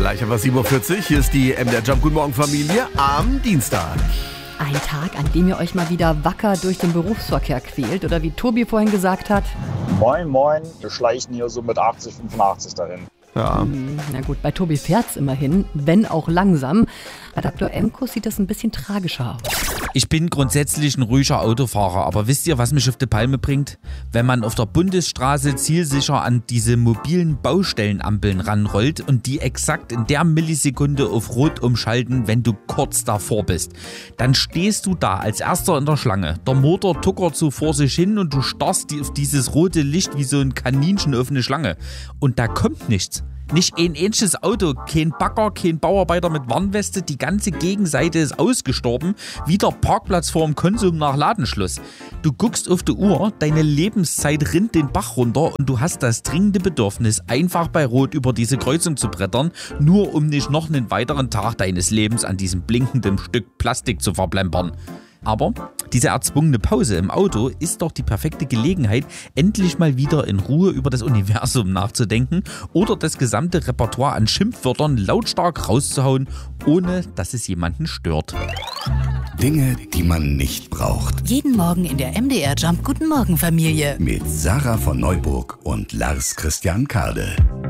Gleich etwa 7:40 Uhr. Hier ist die MDR Jump. Guten Morgen, Familie, am Dienstag. Ein Tag, an dem ihr euch mal wieder wacker durch den Berufsverkehr quält. Oder wie Tobi vorhin gesagt hat. Moin, moin. Wir schleichen hier so mit 80, 85 dahin. Ja. Na gut, bei Tobi fährt's immerhin, wenn auch langsam. Bei Dr. Emkus sieht das ein bisschen tragischer aus. Ich bin grundsätzlich ein ruhiger Autofahrer, aber wisst ihr, was mich auf die Palme bringt? Wenn man auf der Bundesstraße zielsicher an diese mobilen Baustellenampeln ranrollt und die exakt in der Millisekunde auf Rot umschalten, wenn du kurz davor bist. Dann stehst du da als Erster in der Schlange. Der Motor tuckert so vor sich hin und du starrst auf dieses rote Licht wie so ein Kaninchen auf eine Schlange. Und da kommt nichts. Nicht ein einziges Auto, kein Bagger, kein Bauarbeiter mit Warnweste, die ganze Gegenseite ist ausgestorben, wie der Parkplatz vorm Konsum nach Ladenschluss. Du guckst auf die Uhr, deine Lebenszeit rinnt den Bach runter und du hast das dringende Bedürfnis, einfach bei Rot über diese Kreuzung zu brettern, nur um nicht noch einen weiteren Tag deines Lebens an diesem blinkenden Stück Plastik zu verplempern. Aber diese erzwungene Pause im Auto ist doch die perfekte Gelegenheit, endlich mal wieder in Ruhe über das Universum nachzudenken oder das gesamte Repertoire an Schimpfwörtern lautstark rauszuhauen, ohne dass es jemanden stört. Dinge, die man nicht braucht. Jeden Morgen in der MDR Jump. Guten Morgen, Familie. Mit Sarah von Neuburg und Lars Christian Kade.